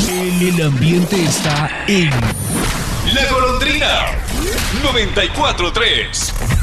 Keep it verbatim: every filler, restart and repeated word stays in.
El, el ambiente está en La Golondrina noventa y cuatro tres.